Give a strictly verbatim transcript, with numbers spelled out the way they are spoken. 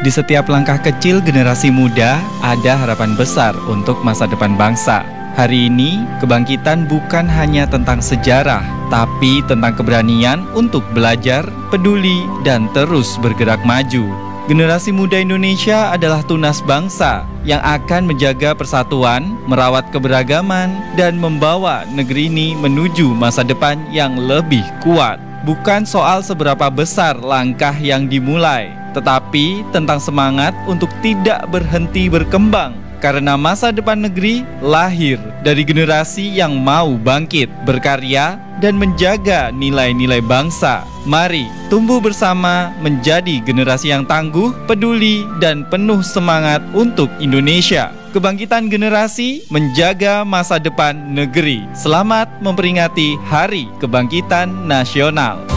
Di setiap langkah kecil generasi muda, ada harapan besar untuk masa depan bangsa. Hari ini, kebangkitan bukan hanya tentang sejarah, tapi tentang keberanian untuk belajar, peduli, dan terus bergerak maju. Generasi muda Indonesia adalah tunas bangsa yang akan menjaga persatuan, merawat keberagaman, dan membawa negeri ini menuju masa depan yang lebih kuat. Bukan soal seberapa besar langkah yang dimulai, tetapi tentang semangat untuk tidak berhenti berkembang. Karena masa depan negeri lahir dari generasi yang mau bangkit, berkarya, dan menjaga nilai-nilai bangsa. Mari tumbuh bersama menjadi generasi yang tangguh, peduli, dan penuh semangat untuk Indonesia. Kebangkitan generasi menjaga masa depan negeri. Selamat memperingati Hari Kebangkitan Nasional.